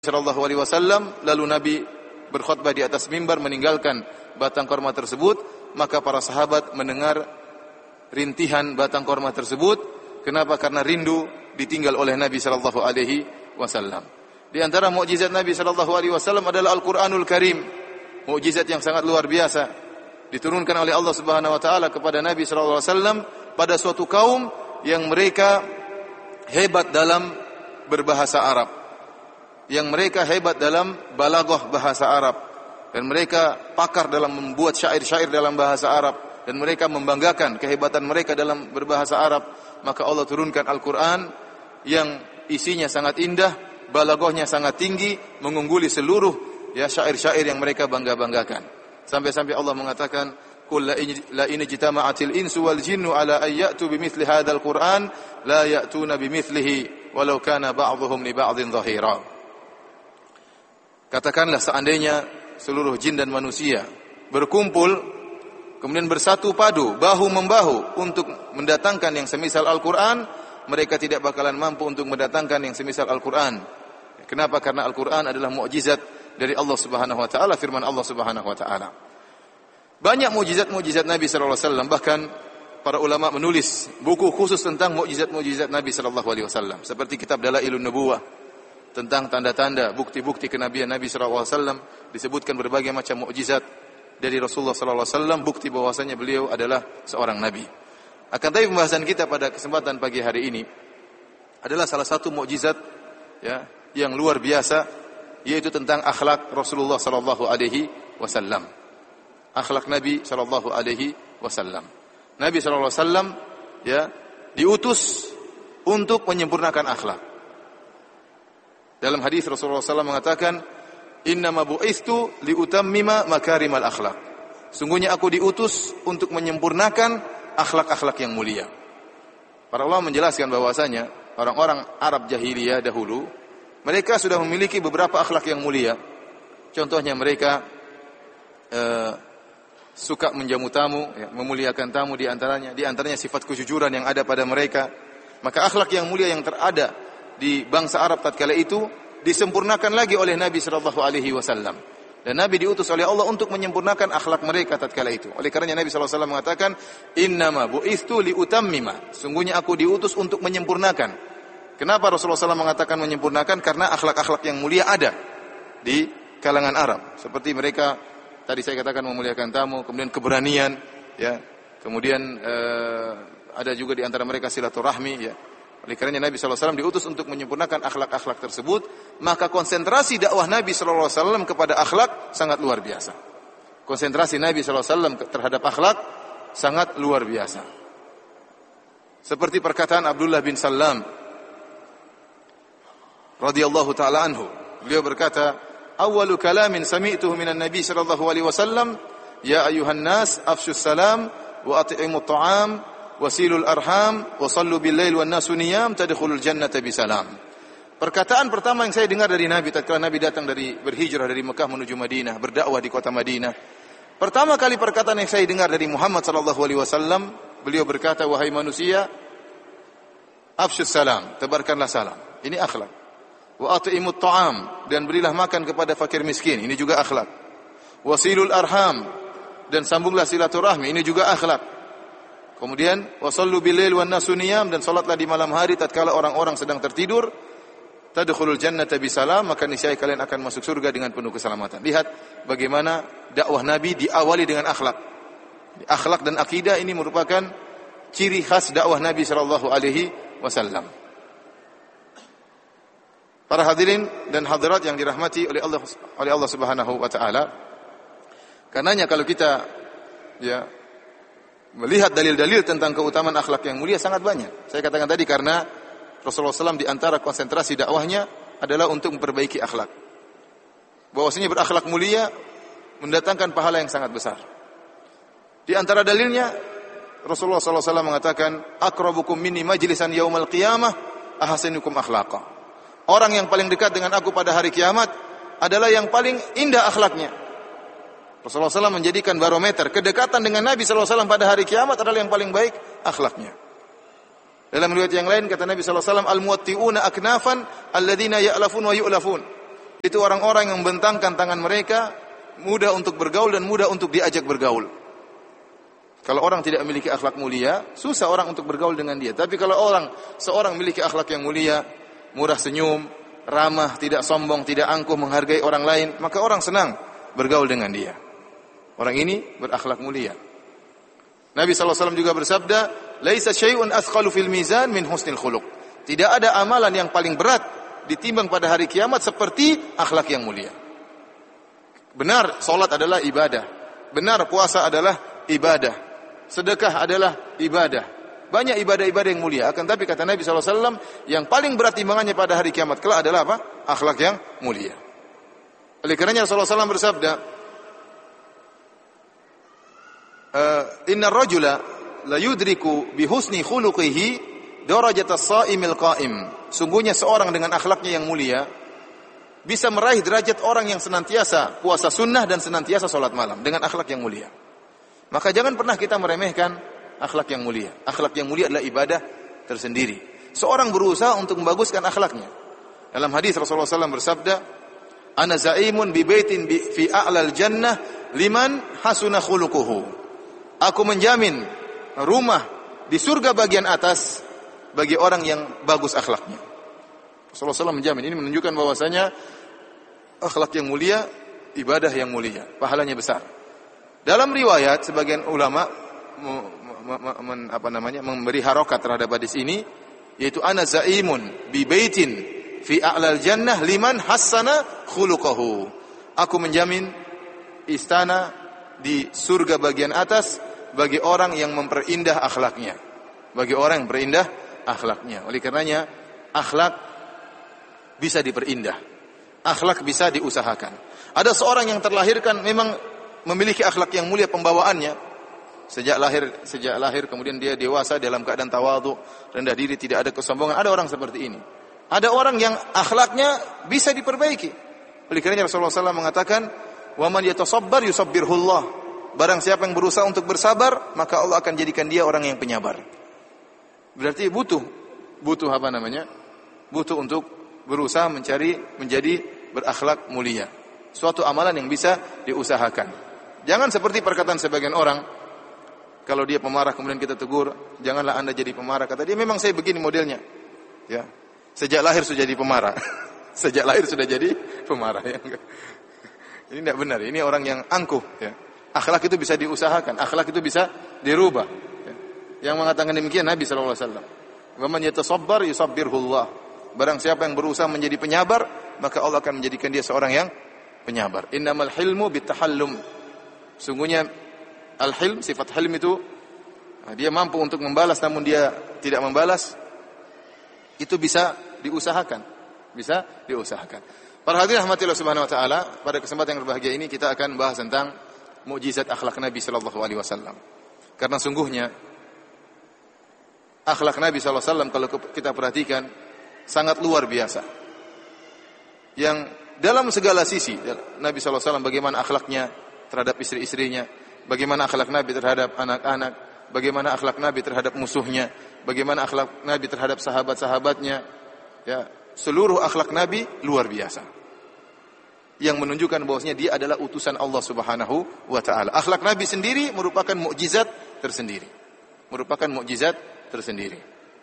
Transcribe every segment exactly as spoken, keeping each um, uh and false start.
Sallallahu alaihi wasallam, lalu Nabi berkhutbah di atas mimbar meninggalkan batang korma tersebut, maka para sahabat mendengar rintihan batang korma tersebut. Kenapa? Karena rindu ditinggal oleh Nabi sallallahu alaihi wasallam. Di antara mukjizat Nabi sallallahu alaihi wasallam adalah Al-Qur'anul Karim. Mukjizat yang sangat luar biasa diturunkan oleh Allah Subhanahu wa taala kepada Nabi sallallahu alaihi wasallam pada suatu kaum yang mereka hebat dalam berbahasa Arab. Yang mereka hebat dalam balaghah bahasa Arab, dan mereka pakar dalam membuat syair-syair dalam bahasa Arab, dan mereka membanggakan kehebatan mereka dalam berbahasa Arab. Maka Allah turunkan Al-Qur'an yang isinya sangat indah, balaghahnya sangat tinggi, mengungguli seluruh ya syair-syair yang mereka bangga-banggakan. Sampai-sampai Allah mengatakan, "Qul la in jitama'atil insu wal jinnu ala ay ya'tu bimithli hadzal Qur'an la ya'tuna bimithlihi walau kana ba'dhuhum li ba'dhin dhahira." Katakanlah, seandainya seluruh jin dan manusia berkumpul, kemudian bersatu padu, bahu-membahu untuk mendatangkan yang semisal Al-Quran, mereka tidak bakalan mampu untuk mendatangkan yang semisal Al-Quran. Kenapa? Karena Al-Quran adalah mukjizat dari Allah Subhanahu wa taala, firman Allah Subhanahu wa taala. Banyak mukjizat-mukjizat Nabi sallallahu alaihi wasallam, bahkan para ulama menulis buku khusus tentang mukjizat-mukjizat Nabi sallallahu alaihi wasallam, seperti kitab Dalailun Nubuwah, tentang tanda-tanda, bukti-bukti kenabian Nabi sallallahu alaihi wasallam, disebutkan berbagai macam mukjizat dari Rasulullah sallallahu alaihi wasallam, bukti bahwasanya beliau adalah seorang nabi. Akan tapi pembahasan kita pada kesempatan pagi hari ini adalah salah satu mukjizat ya yang luar biasa, yaitu tentang akhlak Rasulullah sallallahu alaihi wasallam. Akhlak Nabi sallallahu alaihi wasallam. Nabi sallallahu alaihi wasallam ya diutus untuk menyempurnakan akhlak. Dalam hadis Rasulullah sallallahu alaihi wasallam mengatakan, "Innama bu'istu liutammima makarimal akhlak." Sungguhnya aku diutus untuk menyempurnakan akhlak-akhlak yang mulia. Para ulama menjelaskan bahwasanya orang-orang Arab jahiliyah dahulu, mereka sudah memiliki beberapa akhlak yang mulia. Contohnya mereka eh, suka menjamu tamu, ya, memuliakan tamu, di antaranya di antaranya sifat kejujuran yang ada pada mereka. Maka akhlak yang mulia yang terada di bangsa Arab tatkala itu disempurnakan lagi oleh Nabi sallallahu alaihi wasallam. Dan Nabi diutus oleh Allah untuk menyempurnakan akhlak mereka tatkala itu. Oleh karenanya Nabi sallallahu alaihi wasallam mengatakan, "Innama bu'istu liutammima." Sungguhnya aku diutus untuk menyempurnakan. Kenapa Rasulullah sallallahu alaihi wasallam mengatakan menyempurnakan? Karena akhlak-akhlak yang mulia ada di kalangan Arab. Seperti mereka tadi saya katakan memuliakan tamu, kemudian keberanian, ya. Kemudian eh, ada juga di antara mereka silaturahmi, ya. Oleh karena Nabi sallallahu alaihi wasallam diutus untuk menyempurnakan akhlak-akhlak tersebut, maka konsentrasi dakwah Nabi sallallahu alaihi wasallam kepada akhlak sangat luar biasa. Konsentrasi Nabi sallallahu alaihi wasallam terhadap akhlak sangat luar biasa. Seperti perkataan Abdullah bin Salam radhiyallahu taala anhu. Beliau berkata, "Awwalu kalamin sami'tuhu minan Nabi sallallahu alaihi wasallam, ya ayuhan nas afshus salam wa at'imut ta'am wasilul arham wa sallu bil lail wan nasu niyam tadkhulul jannata bisalam." Perkataan pertama yang saya dengar dari Nabi tatkala Nabi datang dari berhijrah dari Mekah menuju Madinah, berdakwah di kota Madinah. Pertama kali perkataan yang saya dengar dari Muhammad sallallahu alaihi wasallam, beliau berkata, "Wahai manusia, afshus salam, tebarkanlah salam." Ini akhlak. Wa at'imut ta'am, dan berilah makan kepada fakir miskin. Ini juga akhlak. Wasilul arham, dan sambunglah silaturahmi. Ini juga akhlak. Kemudian wasallu bilail wan nasu niyam, dan salatlah di malam hari tatkala orang-orang sedang tertidur. Tadkhulul jannata bisalam, maka niscaya kalian akan masuk surga dengan penuh keselamatan. Lihat bagaimana dakwah Nabi diawali dengan akhlak. Akhlak dan akidah ini merupakan ciri khas dakwah Nabi sallallahu alaihi wasallam. Para hadirin dan hadirat yang dirahmati oleh Allah oleh Allah Subhanahu wa taala. Karenanya kalau kita ya melihat dalil-dalil tentang keutamaan akhlak yang mulia sangat banyak. Saya katakan tadi karena Rasulullah sallallahu alaihi wasallam di antara konsentrasi dakwahnya adalah untuk memperbaiki akhlak. Bahwasanya berakhlak mulia mendatangkan pahala yang sangat besar. Di antara dalilnya Rasulullah sallallahu alaihi wasallam mengatakan, "Aqrabukum minni majlisan yaumal qiyamah ahsanukum akhlaqa." Orang yang paling dekat dengan aku pada hari kiamat adalah yang paling indah akhlaknya. Rasulullah sallallahu alaihi wasallam menjadikan barometer kedekatan dengan Nabi sallallahu alaihi wasallam pada hari kiamat adalah yang paling baik akhlaknya. Dalam riwayat yang lain kata Nabi sallallahu alaihi wasallam, al-muwatti'una aknafan alladziina ya'lafun wa yu'lafun. Itu orang-orang yang membentangkan tangan mereka, mudah untuk bergaul dan mudah untuk diajak bergaul. Kalau orang tidak memiliki akhlak mulia, susah orang untuk bergaul dengan dia. Tapi kalau orang seorang memiliki akhlak yang mulia, murah senyum, ramah, tidak sombong, tidak angkuh, menghargai orang lain, maka orang senang bergaul dengan dia. Orang ini berakhlak mulia. Nabi sallallahu alaihi wasallam juga bersabda, "Laisa syai'un athqalu fil mizan min husnil khuluq." Tidak ada amalan yang paling berat ditimbang pada hari kiamat seperti akhlak yang mulia. Benar, salat adalah ibadah. Benar, puasa adalah ibadah. Sedekah adalah ibadah. Banyak ibadah-ibadah yang mulia. Akan tapi kata Nabi sallallahu alaihi wasallam, yang paling berat timbangannya pada hari kiamat kelak adalah apa? Akhlak yang mulia. Oleh karenanya Rasulullah sallallahu alaihi wasallam bersabda, "Inna ar-rajula la yudriku bi husni khuluqihi darajat as-sha'imil qa'im." Sungguhnya seorang dengan akhlaknya yang mulia bisa meraih derajat orang yang senantiasa puasa sunnah dan senantiasa salat malam dengan akhlak yang mulia. Maka jangan pernah kita meremehkan akhlak yang mulia. Akhlak yang mulia adalah ibadah tersendiri. Seorang berusaha untuk membaguskan akhlaknya. Dalam hadis Rasulullah sallallahu alaihi wasallam bersabda, "Ana za'imun bi baitin fi a'lal jannah liman hasuna khuluquhu." Aku menjamin rumah di surga bagian atas bagi orang yang bagus akhlaknya. Rasulullah sallallahu alaihi wasallam menjamin. Ini menunjukkan bahwasanya akhlak yang mulia, ibadah yang mulia, pahalanya besar. Dalam riwayat sebagian ulama men, apa namanya memberi harokat terhadap hadis ini, yaitu ana zaimun bi baitin fi a'lal jannah liman hassana khuluquhu. Aku menjamin istana di surga bagian atas bagi orang yang memperindah akhlaknya. Bagi orang yang memperindah akhlaknya. Oleh karenanya akhlak bisa diperindah. Akhlak bisa diusahakan. Ada seorang yang terlahirkan memang memiliki akhlak yang mulia pembawaannya. Sejak lahir sejak lahir kemudian dia dewasa dalam keadaan tawadhu, rendah diri, tidak ada kesombongan. Ada orang seperti ini. Ada orang yang akhlaknya bisa diperbaiki. Oleh karenanya Rasulullah sallallahu alaihi wasallam mengatakan, "Wa man yatasabbar yusabbirhullah." Barang siapa yang berusaha untuk bersabar, maka Allah akan jadikan dia orang yang penyabar. Berarti butuh butuh apa namanya? Butuh untuk berusaha mencari menjadi berakhlak mulia. Suatu amalan yang bisa diusahakan. Jangan seperti perkataan sebagian orang, kalau dia pemarah kemudian kita tegur, "Janganlah Anda jadi pemarah." Kata dia, "Memang saya begini modelnya." Ya. Sejak lahir sudah jadi pemarah. Sejak lahir sudah jadi pemarah ya. Ini tidak benar. Ini orang yang angkuh ya. Akhlak itu bisa diusahakan, akhlak itu bisa dirubah. Ya. Yang mengatakan demikian Nabi sallallahu alaihi wasallam. "Wa man yatasabbar yusabbirhullah." Barang siapa yang berusaha menjadi penyabar, maka Allah akan menjadikan dia seorang yang penyabar. Innamal hilmu bitahallum. Sungguhnya al-hilm, sifat hilm itu dia mampu untuk membalas namun dia tidak membalas. Itu bisa diusahakan, bisa diusahakan. Para hadirin rahmatillah subhanahu wa taala, pada kesempatan yang berbahagia ini kita akan bahas tentang mukjizat akhlak Nabi sallallahu alaihi wasallam. Karena sungguhnya akhlak Nabi sallallahu alaihi wasallam kalau kita perhatikan sangat luar biasa. Yang dalam segala sisi Nabi sallallahu alaihi wasallam bagaimana akhlaknya terhadap istri-istrinya, bagaimana akhlak Nabi terhadap anak-anak, bagaimana akhlak Nabi terhadap musuhnya, bagaimana akhlak Nabi terhadap sahabat-sahabatnya. Ya, seluruh akhlak Nabi luar biasa. Yang menunjukkan bahwasanya dia adalah utusan Allah Subhanahu wa taala. Akhlak Nabi sendiri merupakan mukjizat tersendiri. Merupakan mukjizat tersendiri.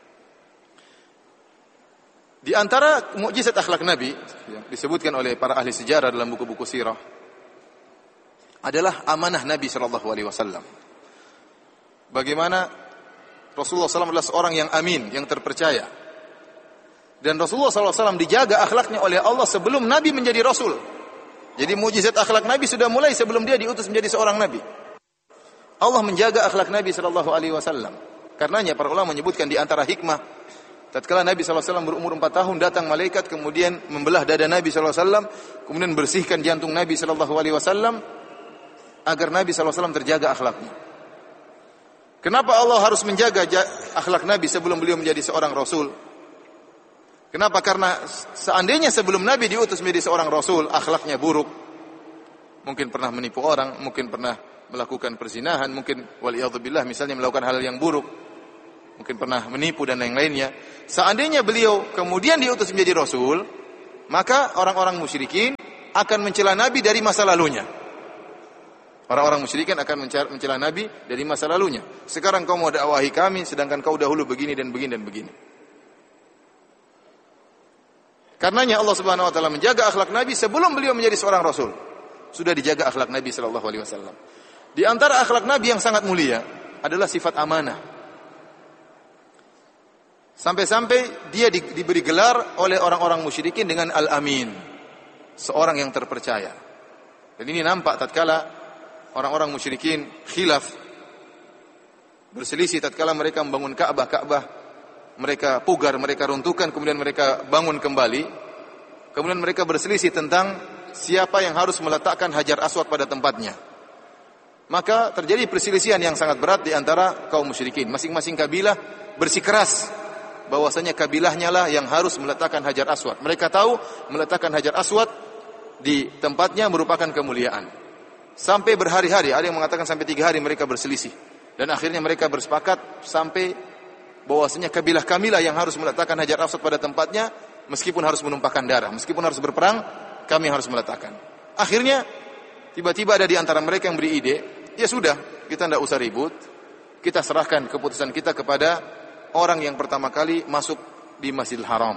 Di antara mukjizat akhlak Nabi yang disebutkan oleh para ahli sejarah dalam buku-buku sirah adalah amanah Nabi sallallahu alaihi wasallam. Bagaimana Rasulullah sallallahu alaihi wasallam adalah seorang yang amin, yang terpercaya. Dan Rasulullah sallallahu alaihi wasallam dijaga akhlaknya oleh Allah sebelum Nabi menjadi Rasul. Jadi mukjizat akhlak Nabi sudah mulai sebelum dia diutus menjadi seorang Nabi. Allah menjaga akhlak Nabi sallallahu alaihi wasallam. Karenanya para ulama menyebutkan di antara hikmah, tatkala Nabi sallallahu alaihi wasallam berumur empat tahun datang malaikat kemudian membelah dada Nabi sallallahu alaihi wasallam, kemudian bersihkan jantung Nabi sallallahu alaihi wasallam agar Nabi sallallahu alaihi wasallam terjaga akhlaknya. Kenapa Allah harus menjaga akhlak Nabi sebelum beliau menjadi seorang Rasul? Kenapa? Karena seandainya sebelum Nabi diutus menjadi seorang Rasul, akhlaknya buruk, mungkin pernah menipu orang, mungkin pernah melakukan perzinahan, mungkin waliyadzubillah misalnya melakukan hal yang buruk, mungkin pernah menipu dan yang lainnya. Seandainya beliau kemudian diutus menjadi Rasul, maka orang-orang musyrikin akan mencela Nabi dari masa lalunya. Orang-orang musyrikin akan mencela Nabi dari masa lalunya. Sekarang kau mau dakwahi kami, sedangkan kau dahulu begini dan begini dan begini. Karenanya Allah Subhanahu wa taala menjaga akhlak Nabi sebelum beliau menjadi seorang rasul. Sudah dijaga akhlak Nabi sallallahu alaihi wasallam. Di antara akhlak Nabi yang sangat mulia adalah sifat amanah. Sampai-sampai dia di, diberi gelar oleh orang-orang musyrikin dengan Al-Amin, seorang yang terpercaya. Dan ini nampak tatkala orang-orang musyrikin khilaf, berselisih tatkala mereka membangun Ka'bah, Ka'bah mereka pugar, mereka runtuhkan, kemudian mereka bangun kembali. Kemudian mereka berselisih tentang siapa yang harus meletakkan Hajar Aswad pada tempatnya. Maka terjadi perselisihan yang sangat berat di antara kaum musyrikin. Masing-masing kabilah bersikeras bahwasanya kabilahnya lah yang harus meletakkan Hajar Aswad. Mereka tahu meletakkan Hajar Aswad di tempatnya merupakan kemuliaan. Sampai berhari-hari, ada yang mengatakan sampai tiga hari mereka berselisih. Dan akhirnya mereka bersepakat sampai bahwasanya kabilah kamilah yang harus meletakkan Hajar Aswad pada tempatnya, meskipun harus menumpahkan darah, meskipun harus berperang, kami harus meletakkan. Akhirnya tiba-tiba ada di antara mereka yang beri ide, ya sudah, kita tidak usah ribut, kita serahkan keputusan kita kepada orang yang pertama kali masuk di Masjidil Haram.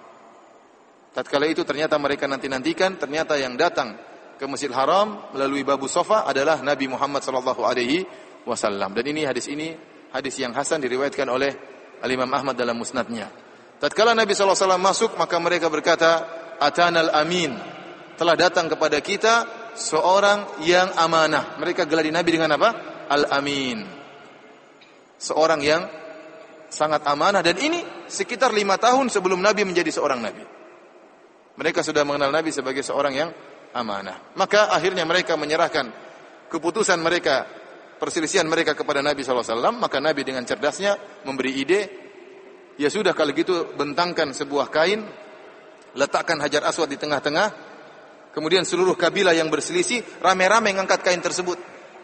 Tatkala itu ternyata mereka nanti-nantikan, ternyata yang datang ke Masjidil Haram melalui Babu Sofa adalah Nabi Muhammad sallallahu alaihi wasallam. Dan ini hadis ini hadis yang hasan diriwayatkan oleh Al-Imam Ahmad dalam musnadnya. Tatkala Nabi sallallahu alaihi wasallam masuk, maka mereka berkata, "Atanal amin." Telah datang kepada kita seorang yang amanah. Mereka gelari Nabi dengan apa? Al-Amin. Seorang yang sangat amanah, dan ini sekitar lima tahun sebelum Nabi menjadi seorang Nabi. Mereka sudah mengenal Nabi sebagai seorang yang amanah. Maka akhirnya mereka menyerahkan keputusan mereka, perselisihan mereka kepada Nabi sallallahu alaihi wasallam. Maka Nabi dengan cerdasnya memberi ide, ya sudah kalau gitu bentangkan sebuah kain, letakkan Hajar Aswad di tengah-tengah, kemudian seluruh kabilah yang berselisih rame-rame mengangkat kain tersebut.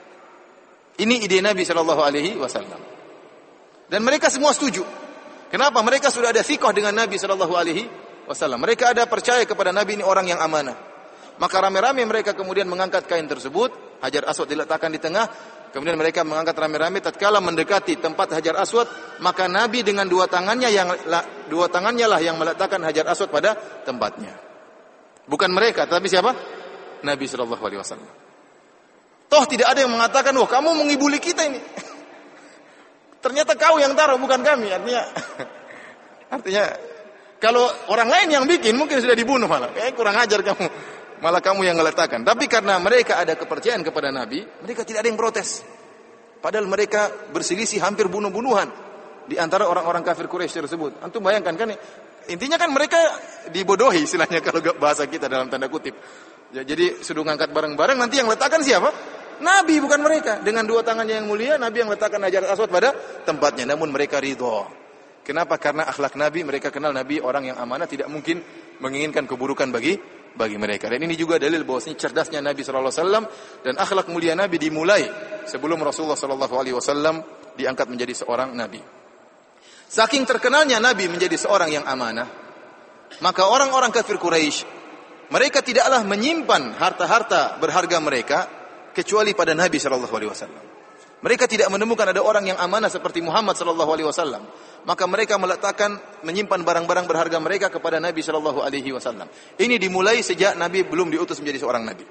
Ini ide Nabi sallallahu alaihi wasallam. Dan mereka semua setuju. Kenapa? Mereka sudah ada thiqah dengan Nabi sallallahu alaihi wasallam. Mereka ada percaya kepada Nabi ini orang yang amanah. Maka rame-rame mereka kemudian mengangkat kain tersebut, Hajar Aswad diletakkan di tengah. Kemudian mereka mengangkat rame-rame, tatkala mendekati tempat Hajar Aswad, maka Nabi dengan dua tangannya yang dua tangannya lah yang meletakkan Hajar Aswad pada tempatnya. Bukan mereka, tapi siapa? Nabi sallallahu alaihi wasallam. Toh tidak ada yang mengatakan, "Wah, kamu mengibuli kita ini." Ternyata kau yang taruh, bukan kami. Artinya artinya kalau orang lain yang bikin mungkin sudah dibunuh malah. Eh, kurang ajar kamu. Malah kamu yang meletakkan. Tapi karena mereka ada kepercayaan kepada Nabi, mereka tidak ada yang protes. Padahal mereka berselisih hampir bunuh-bunuhan di antara orang-orang kafir Quraisy tersebut. Antum bayangkan kan, intinya kan mereka dibodohi istilahnya kalau bahasa kita dalam tanda kutip. Ya, jadi sudah ngangkat bareng-bareng, nanti yang letakkan siapa? Nabi, bukan mereka. Dengan dua tangannya yang mulia, Nabi yang letakkan Hajar Aswad pada tempatnya. Namun mereka ridho. Kenapa? Karena akhlak Nabi, mereka kenal Nabi orang yang amanah, tidak mungkin menginginkan keburukan bagi bagi mereka. Dan ini juga dalil bahwasanya cerdasnya Nabi sallallahu alaihi wasallam dan akhlak mulia Nabi dimulai sebelum Rasulullah sallallahu alaihi wasallam diangkat menjadi seorang nabi. Saking terkenalnya Nabi menjadi seorang yang amanah, maka orang-orang kafir Quraisy mereka tidaklah menyimpan harta-harta berharga mereka kecuali pada Nabi sallallahu alaihi wasallam. Mereka tidak menemukan ada orang yang amanah seperti Muhammad sallallahu alaihi wasallam. Maka mereka meletakkan, menyimpan barang-barang berharga mereka kepada Nabi sallallahu alaihi wasallam. Ini dimulai sejak Nabi belum diutus menjadi seorang nabi.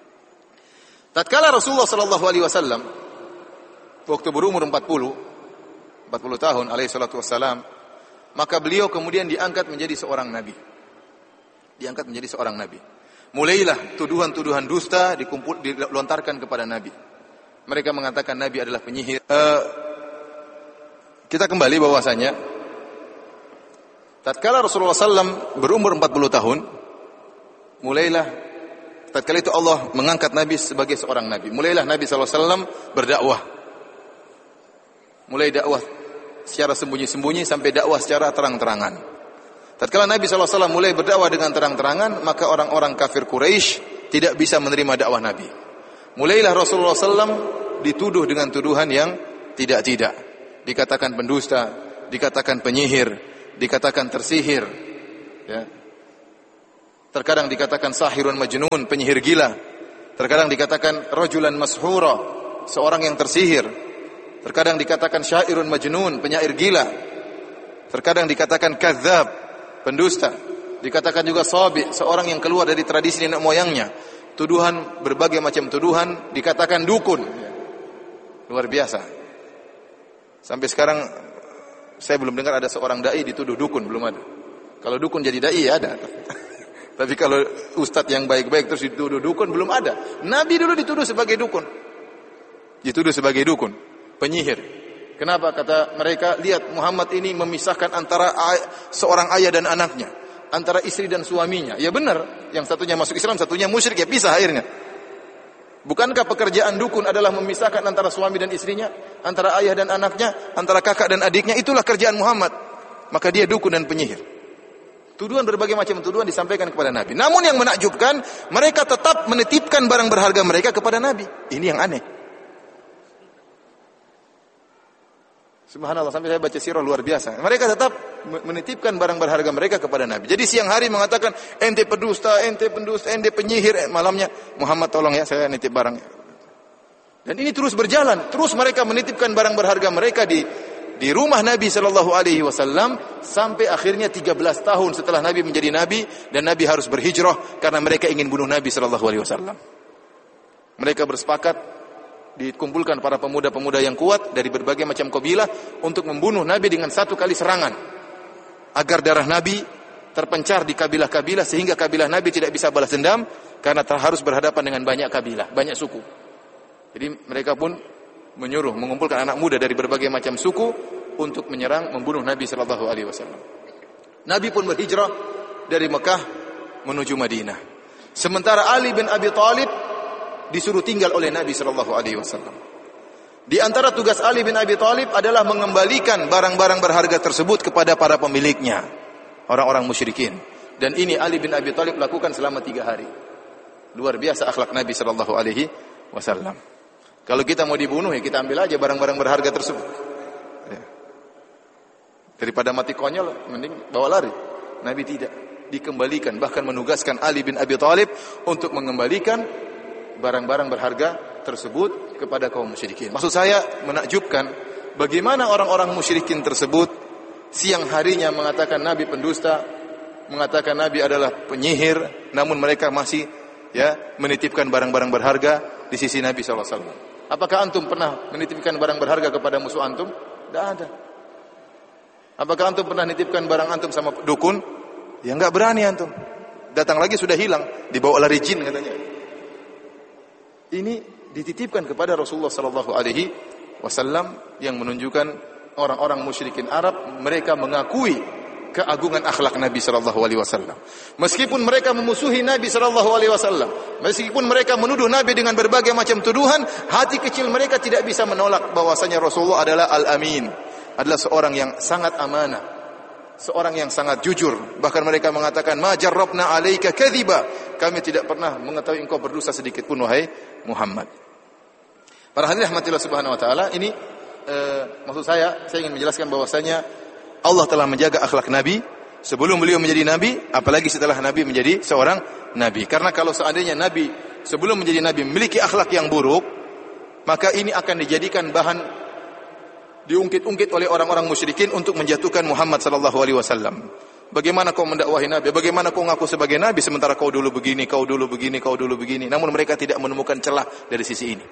Tatkala Rasulullah sallallahu alaihi wasallam waktu berumur empat puluh tahun alaihi salatu wasallam, maka beliau kemudian diangkat menjadi seorang nabi. Diangkat menjadi seorang nabi. Mulailah tuduhan-tuduhan dusta dikumpul dilontarkan kepada Nabi. Mereka mengatakan Nabi adalah penyihir. Uh, kita kembali bahwasanya tatkala Rasulullah sallallahu alaihi wasallam berumur empat puluh tahun, mulailah tatkala itu Allah mengangkat Nabi sebagai seorang nabi. Mulailah Nabi sallallahu alaihi wasallam berdakwah. Mulai dakwah secara sembunyi-sembunyi sampai dakwah secara terang-terangan. Tatkala Nabi sallallahu alaihi wasallam mulai berdakwah dengan terang-terangan, maka orang-orang kafir Quraisy tidak bisa menerima dakwah Nabi. Mulailah Rasulullah sallallahu alaihi wasallam dituduh dengan tuduhan yang tidak-tidak. Dikatakan pendusta, dikatakan penyihir, dikatakan tersihir. Ya. Terkadang dikatakan sahirun majnun, penyihir gila. Terkadang dikatakan rajulan mashura, seorang yang tersihir. Terkadang dikatakan syairun majnun, penyair gila. Terkadang dikatakan kadzdzab, pendusta. Dikatakan juga sabi, seorang yang keluar dari tradisi nenek moyangnya. Tuduhan, berbagai macam tuduhan, dikatakan dukun. Luar biasa. Sampai sekarang saya belum dengar ada seorang dai dituduh dukun, belum ada. Kalau dukun jadi dai ya ada. Tapi kalau ustadz yang baik-baik terus dituduh dukun, belum ada. Nabi dulu dituduh sebagai dukun. Dituduh sebagai dukun, penyihir. Kenapa? Kata mereka, lihat Muhammad ini memisahkan antara ay- seorang ayah dan anaknya, antara istri dan suaminya. Ya benar, yang satunya masuk Islam, satunya musyrik, ya pisah akhirnya. Bukankah pekerjaan dukun adalah memisahkan antara suami dan istrinya, antara ayah dan anaknya, antara kakak dan adiknya? Itulah kerjaan Muhammad. Maka dia dukun dan penyihir. Tuduhan, berbagai macam tuduhan disampaikan kepada Nabi. Namun yang menakjubkan, mereka tetap menitipkan barang berharga mereka kepada Nabi. Ini yang aneh. Subhanallah, sampai saya baca sirah luar biasa. Mereka tetap menitipkan barang berharga mereka kepada Nabi. Jadi siang hari mengatakan, ente pendusta, ente pendusta, ente penyihir. Malamnya, Muhammad tolong ya, saya nitip barang. Dan ini terus berjalan. Terus mereka menitipkan barang berharga mereka di di rumah Nabi sallallahu alaihi wasallam sampai akhirnya tiga belas tahun setelah Nabi menjadi nabi dan Nabi harus berhijrah karena mereka ingin bunuh Nabi sallallahu alaihi wasallam. Mereka bersepakat, dikumpulkan para pemuda-pemuda yang kuat dari berbagai macam kabilah untuk membunuh Nabi dengan satu kali serangan, agar darah Nabi terpencar di kabilah-kabilah sehingga kabilah Nabi tidak bisa balas dendam karena harus berhadapan dengan banyak kabilah, banyak suku. Jadi mereka pun menyuruh mengumpulkan anak muda dari berbagai macam suku untuk menyerang, membunuh Nabi sallallahu alaihi wasallam. Nabi pun berhijrah dari Mekah menuju Madinah. Sementara Ali bin Abi Thalib disuruh tinggal oleh Nabi sallallahu alaihi wasallam. Di antara tugas Ali bin Abi Thalib adalah mengembalikan barang-barang berharga tersebut kepada para pemiliknya, orang-orang musyrikin. Dan ini Ali bin Abi Thalib lakukan selama tiga hari. Luar biasa akhlak Nabi sallallahu alaihi wasallam. Kalau kita mau dibunuh, ya kita ambil aja barang-barang berharga tersebut. Ya. Daripada mati konyol, mending bawa lari. Nabi tidak, dikembalikan. Bahkan menugaskan Ali bin Abi Thalib untuk mengembalikan barang-barang berharga tersebut kepada kaum musyrikin. Maksud saya menakjubkan bagaimana orang-orang musyrikin tersebut siang harinya mengatakan Nabi pendusta, mengatakan Nabi adalah penyihir, namun mereka masih ya menitipkan barang-barang berharga di sisi Nabi sallallahu alaihi wasallam. Apakah antum pernah menitipkan barang berharga kepada musuh antum? Tidak ada. Apakah antum pernah menitipkan barang antum sama dukun? Ya enggak berani antum. Datang lagi sudah hilang, dibawa lari jin katanya. Ini dititipkan kepada Rasulullah sallallahu alaihi wasallam yang menunjukkan orang-orang musyrikin Arab mereka mengakui keagungan akhlak Nabi sallallahu alaihi wasallam. Meskipun mereka memusuhi Nabi sallallahu alaihi wasallam, meskipun mereka menuduh Nabi dengan berbagai macam tuduhan, hati kecil mereka tidak bisa menolak bahwasanya Rasulullah adalah Al-Amin, adalah seorang yang sangat amanah, seorang yang sangat jujur. Bahkan mereka mengatakan, "Ma jarrabna 'alaika kadhiba." Kami tidak pernah mengetahui engkau berdusta sedikit pun wahai Muhammad. Para hadirin rahmatillah subhanahu wa taala, ini eh, maksud saya saya ingin menjelaskan bahwasanya Allah telah menjaga akhlak Nabi sebelum beliau menjadi Nabi, apalagi setelah Nabi menjadi seorang Nabi. Karena kalau seandainya Nabi sebelum menjadi Nabi memiliki akhlak yang buruk, maka ini akan dijadikan bahan diungkit-ungkit oleh orang-orang musyrikin untuk menjatuhkan Muhammad sallallahu alaihi wasallam. Bagaimana kau mendakwahi Nabi? Bagaimana kau ngaku sebagai Nabi sementara kau dulu begini, kau dulu begini, kau dulu begini. Namun mereka tidak menemukan celah dari sisi ini.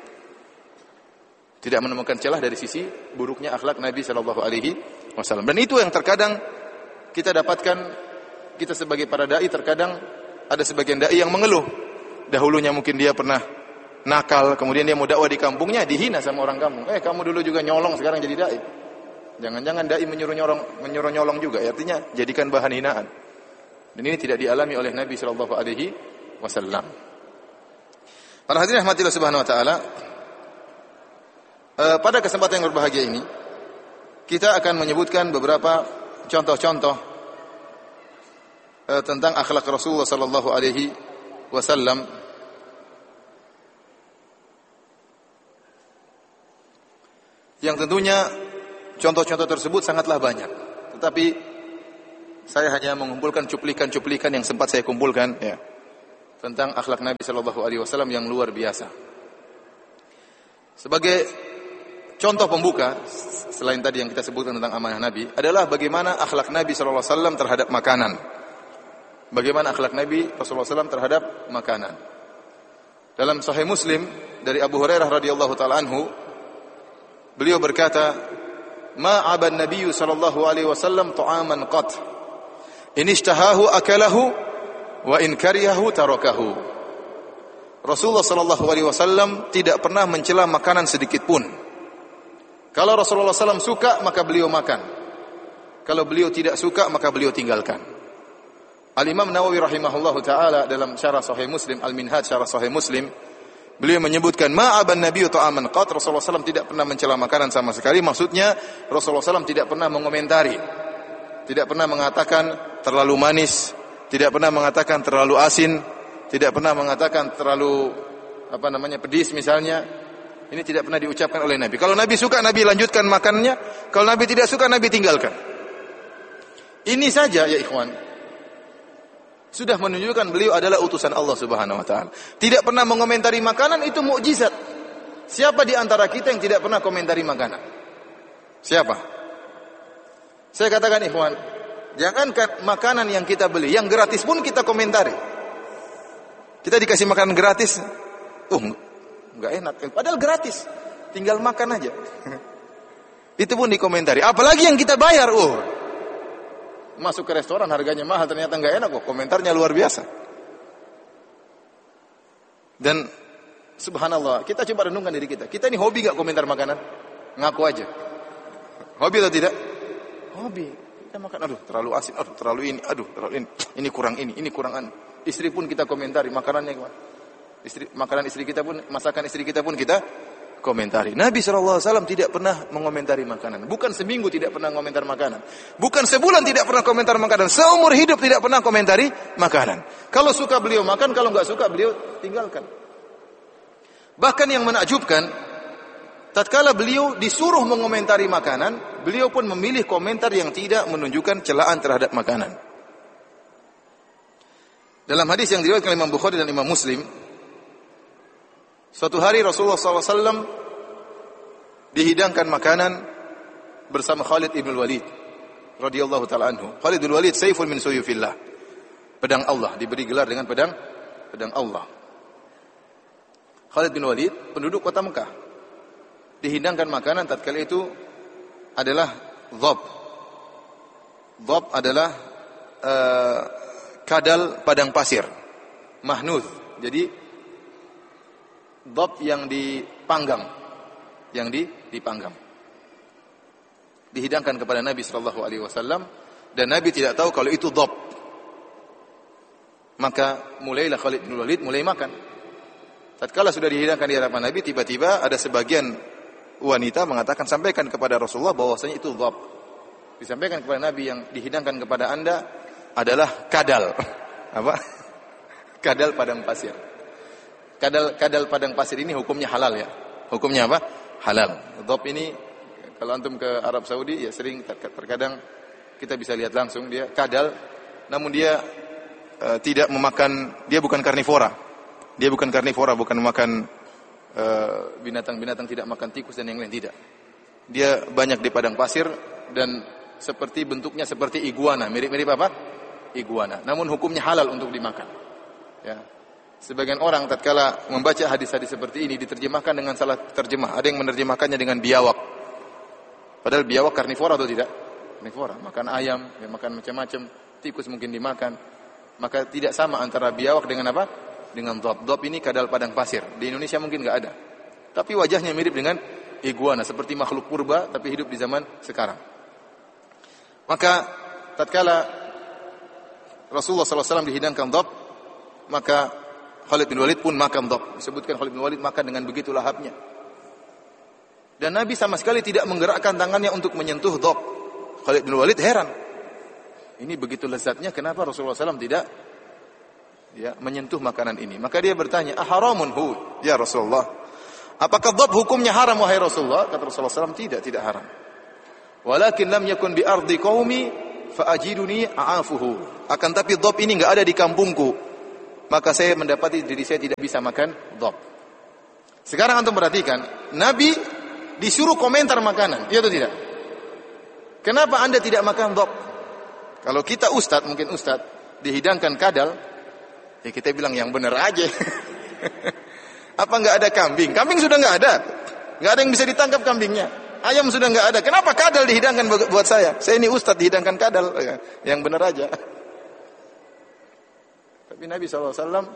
Tidak menemukan celah dari sisi buruknya akhlak Nabi sallallahu alaihi wasallam. Dan itu yang terkadang kita dapatkan, kita sebagai para dai terkadang ada sebagian dai yang mengeluh. Dahulunya mungkin dia pernah nakal, kemudian dia mau dakwah di kampungnya dihina sama orang kampung. Eh, kamu dulu juga nyolong, sekarang jadi dai. Jangan-jangan dai menyuruh nyolong, menyuruh nyolong juga. Artinya jadikan bahan hinaan. Dan ini tidak dialami oleh Nabi sallallahu alaihi wasallam. Para hadirin rahmatillah subhanahu wa taala, pada kesempatan yang berbahagia ini kita akan menyebutkan beberapa contoh-contoh uh, tentang akhlak Rasulullah sallallahu alaihi wasallam yang tentunya contoh-contoh tersebut sangatlah banyak. Tetapi saya hanya mengumpulkan cuplikan-cuplikan yang sempat saya kumpulkan ya, tentang akhlak Nabi sallallahu alaihi wasallam yang luar biasa. Sebagai contoh pembuka, selain tadi yang kita sebutkan tentang amanah Nabi, adalah bagaimana akhlak Nabi sallallahu alaihi wasallam terhadap makanan. Bagaimana akhlak Nabi Rasulullah sallallahu alaihi wasallam terhadap makanan. Dalam Sahih Muslim dari Abu Hurairah radhiyallahu taala anhu, beliau berkata, "Ma 'aban Nabi sallallahu alaihi wasallam ta'aman qat. In ishtahahu akalahu wa in karihahu tarakahu." Rasulullah sallallahu alaihi wasallam tidak pernah mencela makanan sedikit pun. Kalau Rasulullah sallallahu alaihi wasallam suka, maka beliau makan. Kalau beliau tidak suka, maka beliau tinggalkan. Al-Imam Nawawi rahimahullahu taala dalam syarah Sahih Muslim, Al-Minhaj syarah Sahih Muslim, beliau menyebutkan ma'aban nabiyyu ta'aman qat, Rasulullah sallallahu alaihi wasallam tidak pernah mencela makanan sama sekali. Maksudnya Rasulullah sallallahu alaihi wasallam tidak pernah mengomentari, tidak pernah mengatakan terlalu manis, tidak pernah mengatakan terlalu asin, tidak pernah mengatakan terlalu apa namanya pedis misalnya. Ini tidak pernah diucapkan oleh Nabi. Kalau Nabi suka, Nabi lanjutkan makannya. Kalau Nabi tidak suka, Nabi tinggalkan. Ini saja ya ikhwan, sudah menunjukkan beliau adalah utusan Allah Subhanahu wa taala. Tidak pernah mengomentari makanan, itu mukjizat. Siapa di antara kita yang tidak pernah komentari makanan? Siapa? Saya katakan ikhwan, jangankan makanan yang kita beli, yang gratis pun kita komentari. Kita dikasih makanan gratis, oh enggak enak, padahal gratis. Tinggal makan aja. Itu pun dikomentari. Apalagi yang kita bayar, oh. Masuk ke restoran harganya mahal, ternyata enggak enak kok. Komentarnya luar biasa. Dan subhanallah, kita coba renungkan diri kita. Kita ini hobi enggak komentar makanan? Ngaku aja. Hobi atau tidak? Hobi. Kita makan, aduh terlalu asin, aduh terlalu ini, aduh terlalu ini. Ini kurang ini, ini kurang anu. Istri pun kita komentari makanannya gimana. Istri, makanan istri kita pun, masakan istri kita pun kita komentari. Nabi shallallahu alaihi wasallam tidak pernah mengomentari makanan. Bukan seminggu tidak pernah komentar makanan. Bukan sebulan tidak pernah komentar makanan. Seumur hidup tidak pernah komentari makanan. Kalau suka beliau makan, kalau enggak suka beliau tinggalkan. Bahkan yang menakjubkan, tatkala beliau disuruh mengomentari makanan, beliau pun memilih komentar yang tidak menunjukkan celaan terhadap makanan. Dalam hadis yang diriwayatkan Imam Bukhari dan Imam Muslim, suatu hari Rasulullah sallallahu alaihi wasallam dihidangkan makanan bersama Khalid ibn Walid radhiyallahu taala anhu. Khalid bin Walid saifun min suyufillah. Pedang Allah, diberi gelar dengan pedang pedang Allah. Khalid bin Walid penduduk kota Mekah. Dihidangkan makanan tatkala itu adalah dhab. Dhab adalah uh, kadal padang pasir. Mahnud. Jadi dhab yang dipanggang, yang di, dipanggang. Dihidangkan kepada Nabi sallallahu alaihi wasallam dan Nabi tidak tahu kalau itu dhab. Maka mulailah Khalid bin Walid mulai makan. Tatkala sudah dihidangkan di hadapan Nabi, tiba-tiba ada sebagian wanita mengatakan, sampaikan kepada Rasulullah bahwasanya itu dhab. Disampaikan kepada Nabi, yang dihidangkan kepada Anda adalah kadal. Apa? Kadal padang pasir. Kadal kadal padang pasir ini hukumnya halal ya. Hukumnya apa? Halal. Dhab ini kalau antum ke Arab Saudi ya sering terkadang kita bisa lihat langsung dia kadal, namun dia uh, tidak memakan, dia bukan karnivora. Dia bukan karnivora, bukan memakan uh, binatang-binatang, tidak makan tikus dan yang lain, tidak. Dia banyak di padang pasir dan seperti bentuknya seperti iguana, mirip-mirip apa? Iguana. Namun hukumnya halal untuk dimakan. Ya. Sebagian orang tatkala membaca hadis-hadis seperti ini diterjemahkan dengan salah terjemah. Ada yang menerjemahkannya dengan biawak. Padahal biawak karnivora atau tidak? Karnivora, makan ayam, ya, makan macam-macam, tikus mungkin dimakan. Maka tidak sama antara biawak dengan apa? Dengan dhab. Dhab ini kadal padang pasir. Di Indonesia mungkin enggak ada. Tapi wajahnya mirip dengan iguana, seperti makhluk purba tapi hidup di zaman sekarang. Maka tatkala Rasulullah sallallahu alaihi wasallam dihidangkan dhab, maka Khalid bin Walid pun makan dhab. Disebutkan Khalid bin Walid makan dengan begitu lahapnya. Dan Nabi sama sekali tidak menggerakkan tangannya untuk menyentuh dhab. Khalid bin Walid heran. Ini begitu lezatnya, kenapa Rasulullah sallallahu alaihi wasallam tidak ya menyentuh makanan ini? Maka dia bertanya, "Aharamun hu ya Rasulullah?" Apakah dhab hukumnya haram wahai Rasulullah? Kata Rasulullah sallallahu alaihi wasallam, tidak, tidak haram. Walakin lam yakun bi ardi qaumi fa ajiduni a'afuhu. Akan tapi dhab ini enggak ada di kampungku, maka saya mendapati diri saya tidak bisa makan dhab. Sekarang antum perhatikan, Nabi disuruh komentar makanan, iya atau tidak? Kenapa Anda tidak makan dhab? Kalau kita ustaz, mungkin ustaz dihidangkan kadal, ya kita bilang yang benar aja. Apa enggak ada kambing? Kambing sudah enggak ada. Enggak ada yang bisa ditangkap kambingnya. Ayam sudah enggak ada. Kenapa kadal dihidangkan buat saya? Saya ini ustaz dihidangkan kadal. Yang benar aja. Tapi Nabi shallallahu alaihi wasallam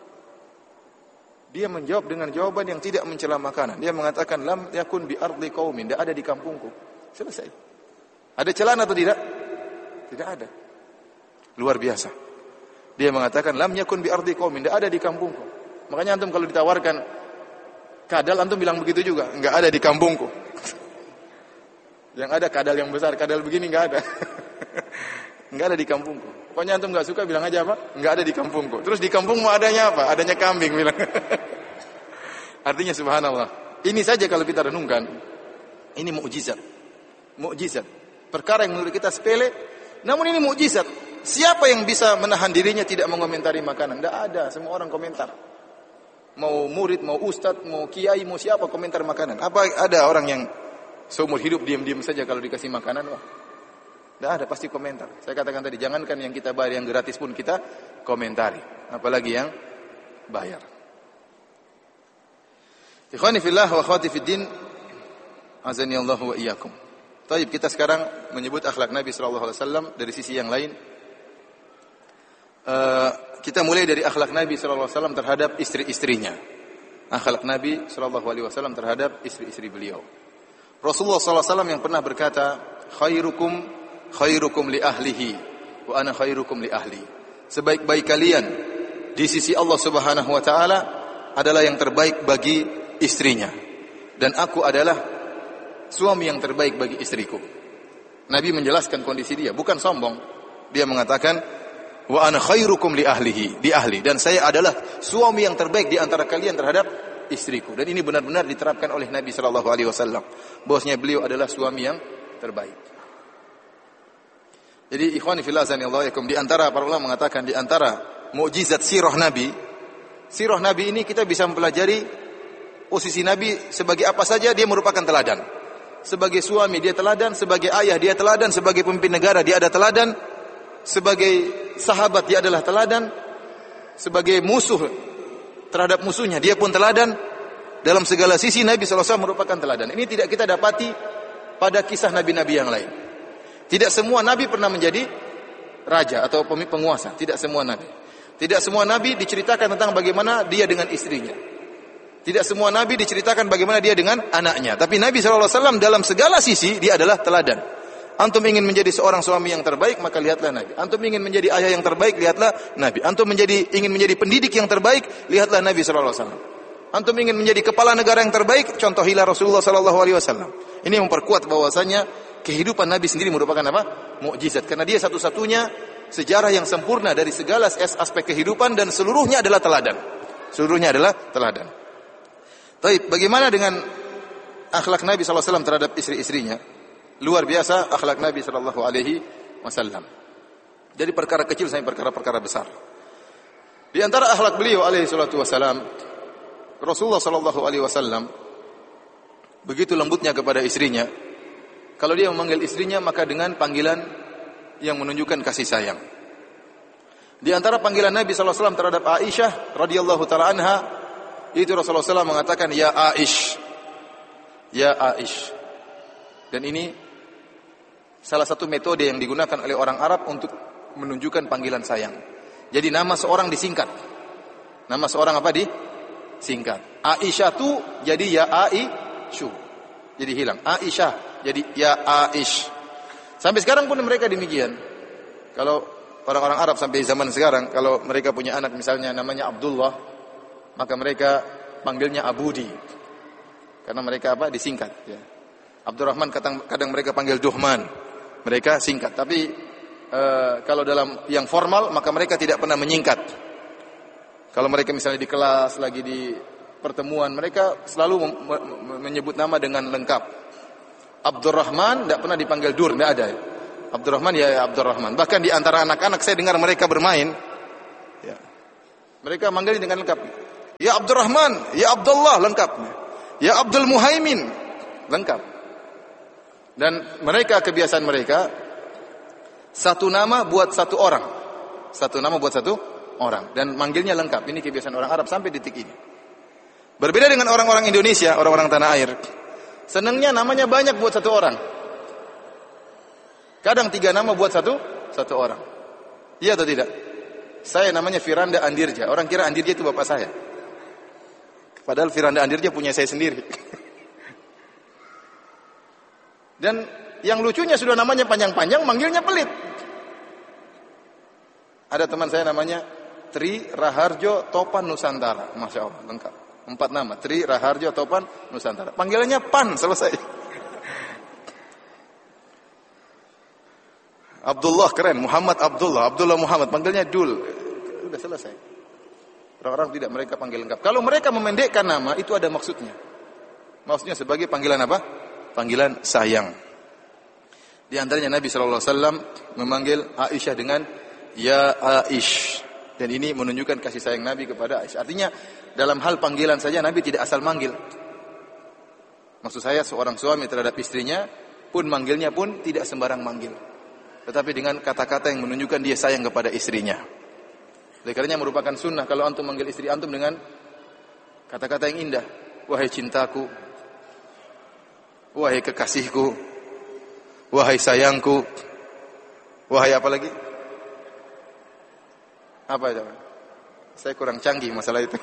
dia menjawab dengan jawaban yang tidak mencela makanan. Dia mengatakan, lam yakun bi ardi qaumin, tidak ada di kampungku. Selesai. Ada celaan atau tidak? Tidak ada. Luar biasa. Dia mengatakan, lam yakun bi ardi qaumin, tidak ada di kampungku. Makanya antum kalau ditawarkan kadal, antum bilang begitu juga, enggak ada di kampungku. Yang ada kadal yang besar, kadal begini enggak ada. Enggak ada di kampungku. Pokoknya antum enggak suka, bilang aja apa? Enggak ada di kampungku. Terus di kampungmu adanya apa? Adanya kambing, bilang. Artinya subhanallah. Ini saja kalau kita renungkan, ini mukjizat. Mukjizat. Perkara yang menurut kita sepele, namun ini mukjizat. Siapa yang bisa menahan dirinya tidak mengomentari makanan? Enggak ada, semua orang komentar. Mau murid, mau ustadz, mau kiai, mau siapa komentar makanan. Apa ada orang yang seumur hidup diam-diam saja kalau dikasih makanan? Wah, tidak ada, pasti komentar. Saya katakan tadi, jangankan yang kita bayar, yang gratis pun kita komentari. Apalagi yang bayar. Ikhwani fillah wa akhwati fiddin, azani Allah wa iyyakum. Taib, kita sekarang menyebut akhlak Nabi sallallahu alaihi wasallam dari sisi yang lain. Uh, kita mulai dari akhlak Nabi sallallahu alaihi wasallam terhadap istri-istrinya. Akhlak Nabi sallallahu alaihi wasallam terhadap istri-istri beliau. Rasulullah sallallahu alaihi wasallam yang pernah berkata, khairukum khairukum li ahlihi wa ana khairukum li ahli. Sebaik-baik kalian di sisi Allah Subhanahu wa taala adalah yang terbaik bagi istrinya, dan aku adalah suami yang terbaik bagi istriku. Nabi menjelaskan kondisi dia, bukan sombong. Dia mengatakan, wa ana khairukum li ahlihi, di ahli, dan saya adalah suami yang terbaik di antara kalian terhadap istriku. Dan ini benar-benar diterapkan oleh Nabi sallallahu alaihi wasallam. Bahwasanya beliau adalah suami yang terbaik. Jadi ikhwani fillah azanillahu yakum, di antara para ulama mengatakan di antara mukjizat sirah Nabi, sirah Nabi ini kita bisa mempelajari posisi Nabi sebagai apa saja dia merupakan teladan. Sebagai suami dia teladan, sebagai ayah dia teladan, sebagai pemimpin negara dia ada teladan, sebagai sahabat dia adalah teladan, sebagai musuh terhadap musuhnya dia pun teladan. Dalam segala sisi Nabi sallallahu alaihi wasallam merupakan teladan. Ini tidak kita dapati pada kisah nabi-nabi yang lain. Tidak semua nabi pernah menjadi raja atau penguasa, tidak semua nabi. Tidak semua nabi diceritakan tentang bagaimana dia dengan istrinya. Tidak semua nabi diceritakan bagaimana dia dengan anaknya. Tapi Nabi sallallahu alaihi wasallam dalam segala sisi dia adalah teladan. Antum ingin menjadi seorang suami yang terbaik, maka lihatlah Nabi. Antum ingin menjadi ayah yang terbaik, lihatlah Nabi. Antum menjadi ingin menjadi pendidik yang terbaik, lihatlah Nabi sallallahu alaihi wasallam. Antum ingin menjadi kepala negara yang terbaik, contohilah Rasulullah sallallahu alaihi wasallam. Ini memperkuat bahwasanya kehidupan Nabi sendiri merupakan apa? Mukjizat. Karena dia satu-satunya sejarah yang sempurna dari segala aspek kehidupan dan seluruhnya adalah teladan. Seluruhnya adalah teladan. Baik, bagaimana dengan akhlak Nabi sallallahu alaihi wasallam terhadap istri-istrinya? Luar biasa akhlak Nabi sallallahu alaihi wasallam. Dari perkara kecil sampai perkara-perkara besar. Di antara akhlak beliau alaihi salatu wasallam, Rasulullah sallallahu alaihi wasallam begitu lembutnya kepada istrinya. Kalau dia memanggil istrinya maka dengan panggilan yang menunjukkan kasih sayang. Di antara panggilan Nabi sallallahu alaihi wasallam terhadap Aisyah radhiyallahu taala anha, itu Rasulullah sallallahu alaihi wasallam mengatakan ya Aish, ya Aish. Dan ini salah satu metode yang digunakan oleh orang Arab untuk menunjukkan panggilan sayang. Jadi nama seorang disingkat. Nama seorang apa disingkat. Aisyah tu jadi ya Aisyu. Jadi hilang. Aisyah jadi ya Aish. Sampai sekarang pun mereka demikian. Kalau orang-orang Arab sampai zaman sekarang, kalau mereka punya anak misalnya namanya Abdullah, maka mereka panggilnya Abudi. Karena mereka apa? Disingkat. Ya. Abdurrahman kadang, kadang mereka panggil Duhman. Mereka singkat. Tapi e, kalau dalam yang formal maka mereka tidak pernah menyingkat. Kalau mereka misalnya di kelas lagi di pertemuan, mereka selalu menyebut nama dengan lengkap. Abdurrahman tidak pernah dipanggil Dur, tidak ada. Abdurrahman ya, ya Abdurrahman. Bahkan di antara anak-anak saya dengar mereka bermain, ya, mereka manggil dengan lengkap. Ya Abdurrahman, ya Abdullah, lengkap. Ya Abdul Muhaimin, lengkap. Dan mereka, kebiasaan mereka, satu nama buat satu orang. Satu nama buat satu orang. Dan manggilnya lengkap. Ini kebiasaan orang Arab sampai detik ini. Berbeda dengan orang-orang Indonesia, orang-orang tanah air. Senangnya namanya banyak buat satu orang. Kadang tiga nama buat satu satu orang. Iya atau tidak? Saya namanya Firanda Andirja. Orang kira Andirja itu bapak saya. Padahal Firanda Andirja punya saya sendiri. Dan yang lucunya sudah namanya panjang-panjang, manggilnya pelit. Ada teman saya namanya Tri Raharjo Topan Nusantara. Masya Allah, lengkap. Empat nama. Tri Raharjo Topan Nusantara. Panggilannya Pan, selesai. Abdullah, keren. Muhammad Abdullah. Abdullah Muhammad. Panggilnya Dul. Sudah selesai. Orang-orang tidak mereka panggil lengkap. Kalau mereka memendekkan nama, itu ada maksudnya. Maksudnya sebagai panggilan apa? Panggilan sayang. Di antaranya Nabi shallallahu alaihi wasallam memanggil Aisyah dengan Ya Aish. Dan ini menunjukkan kasih sayang Nabi kepada Aisyah. Artinya dalam hal panggilan saja Nabi tidak asal manggil. Maksud saya seorang suami terhadap istrinya pun manggilnya pun tidak sembarang manggil. Tetapi dengan kata-kata yang menunjukkan dia sayang kepada istrinya. Oleh karenanya merupakan sunnah kalau antum manggil istri antum dengan kata-kata yang indah. Wahai cintaku, wahai kekasihku, wahai sayangku, wahai apa lagi? Apa itu? Saya kurang canggih masalah itu.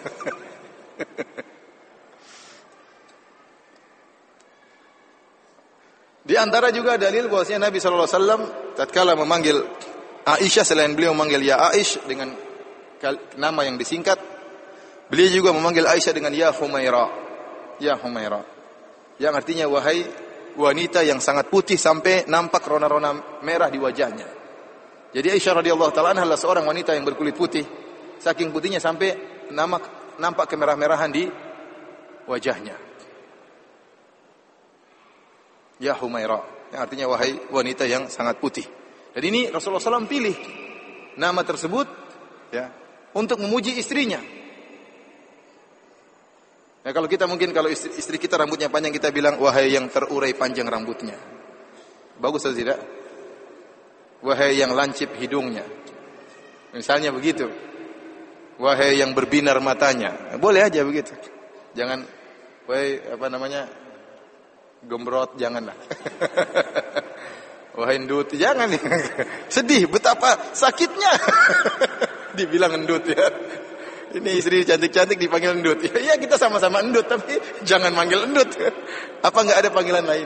Di antara juga dalil bahwasanya Nabi sallallahu alaihi wasallam tatkala memanggil Aisyah, selain beliau memanggil ya Aish dengan nama yang disingkat, beliau juga memanggil Aisyah dengan ya Humaira. Ya Humaira. Yang artinya wahai wanita yang sangat putih sampai nampak rona-rona merah di wajahnya. Jadi Aisyah radhiyallahu taala anha adalah seorang wanita yang berkulit putih, saking putihnya sampai nampak nampak kemerah-merahan di wajahnya. Ya Humaira, yang artinya wahai wanita yang sangat putih. Dan ini Rasulullah shallallahu alaihi wasallam pilih nama tersebut ya untuk memuji istrinya. Nah, kalau kita mungkin kalau istri, istri kita rambutnya panjang kita bilang wahai yang terurai panjang rambutnya. Bagus atau tidak? Wahai yang lancip hidungnya. Misalnya begitu. Wahai yang berbinar matanya. Boleh aja begitu. Jangan wahai apa namanya? Gembrot, janganlah. Wahai endut, jangan. Sedih betapa sakitnya. Dibilang endut ya. Ini istri cantik-cantik dipanggil endut. Ya, ya kita sama-sama endut, tapi jangan manggil endut. Apa enggak ada panggilan lain?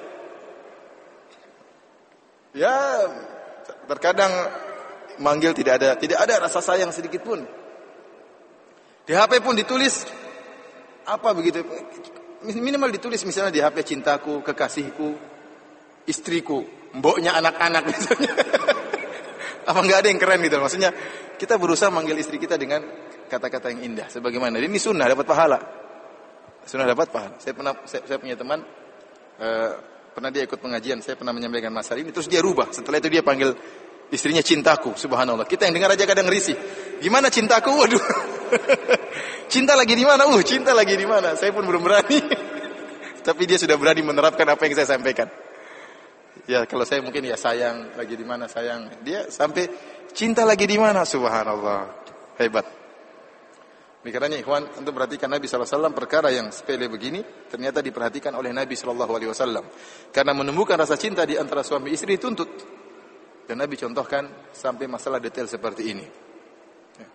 Ya, terkadang manggil tidak ada, tidak ada rasa sayang sedikit pun. Di H P pun ditulis apa begitu? Minimal ditulis misalnya di H P cintaku, kekasihku, istriku, mboknya anak-anak misalnya. Apa enggak ada yang keren gitu? Maksudnya kita berusaha manggil istri kita dengan kata-kata yang indah sebagaimana. Ini sunnah, dapat pahala. Sunnah dapat pahala. Saya pernah saya, saya punya teman uh, pernah dia ikut pengajian, saya pernah menyampaikan masalah ini terus dia rubah. Setelah itu dia panggil istrinya cintaku, subhanallah. Kita yang dengar aja kadang risih. Gimana cintaku? Waduh. Cinta lagi di mana? Uh, cinta lagi di mana? Saya pun belum berani. Tapi dia sudah berani menerapkan apa yang saya sampaikan. Ya, kalau saya mungkin ya sayang, lagi di mana sayang. Dia sampai cinta lagi di mana? Subhanallah. Hebat. Karena ikhwan, untuk perhatikan Nabi sallallahu alaihi wasallam perkara yang sepele begini ternyata diperhatikan oleh Nabi sallallahu alaihi wasallam. Karena menemukan rasa cinta di antara suami istri dituntut. Dan Nabi contohkan sampai masalah detail seperti ini. Ya.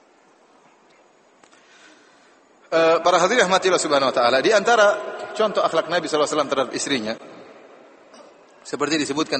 Uh, para hadirin rahmatillah subhanahu wa ta'ala, di antara contoh akhlak Nabi sallallahu alaihi wasallam terhadap istrinya seperti disebutkan